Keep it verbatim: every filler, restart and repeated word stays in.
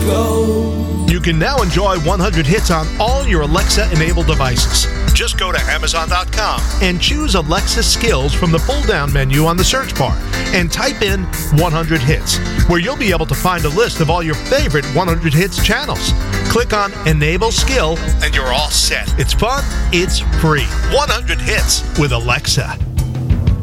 go. You can now enjoy one hundred hits on all your Alexa-enabled devices. Just go to Amazon dot com and choose Alexa Skills from the pull-down menu on the search bar and type in one hundred hits, where you'll be able to find a list of all your favorite one hundred hits channels. Click on Enable Skill and you're all set. It's fun, it's free. one hundred hits with Alexa.